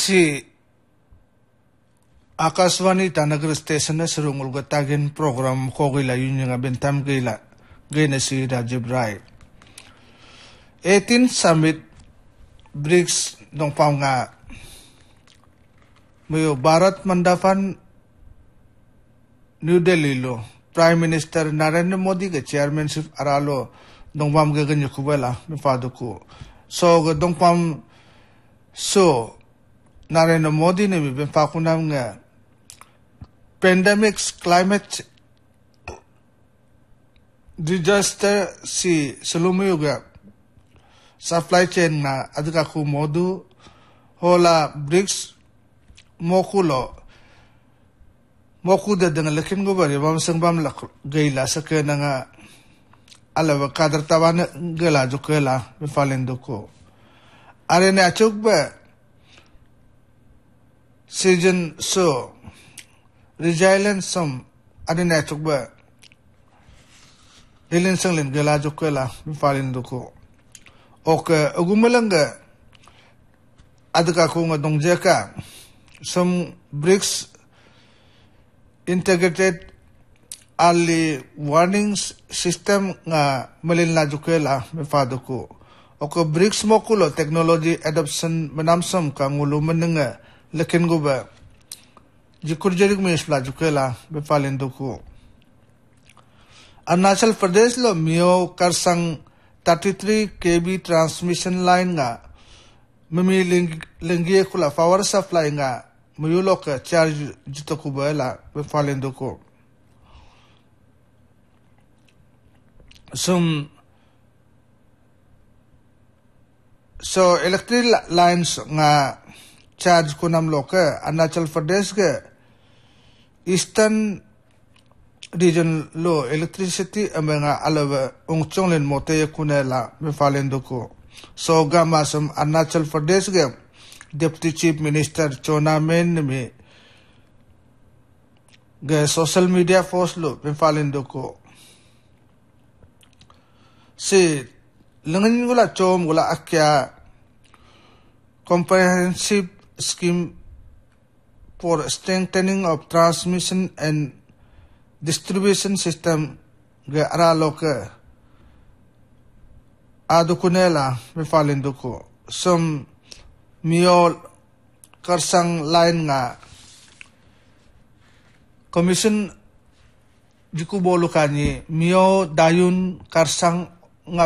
si Akaswani Tanagar Station na sarungul gatagin program ko gila yun yung bentam gila gina si Rajib Rai 18 Summit BRICS dong pao nga mayo Bharat Mandafan New Delhi lo Prime Minister Narendra Modi ke chairmanship aralo dong pam gaganyo kubela mi fado ko so dong pam so Narendra Modi ne mi ben pa kunam nga pandemics climate disaster si salumuyuga supply chain na adka ku modu hola BRICS moku da dengan lekin go bari bam sang bam lak gaila sakena nga alawa kadar tawana gela jukela me falendo ko are ne achuk ba season so resilience some are ne achuk ba Dilin sang len gela jukela me falendo ko okay agumalanga adka ko nga dongjeka some BRICS integrated early warning system nga malin jukela me fado ko oko BRICS mokulo technology adoption manamsam ka ngulu menenga lekin go ba jikur jerik me isla jukela me falendo ko Arunachal Pradesh lo mio karsang 33 kV transmission line nga mimi lengie kula power supply nga muyulo ka charge jito kubela be falendo ko so electric lines nga charge kunam loka Arunachal Pradesh ke eastern region lo electricity amenga alawa ungchong len mote kunela be falendo ko so gama som Arunachal Pradesh ke Deputy Chief Minister Chona Men me ge social media post lo be falendo ko si langin gula chom gula akya comprehensive scheme for strengthening of transmission and distribution system ge aralo ke adukunela me falendo ko som mio karsang line nga commission jikubolo kani mio dayun karsang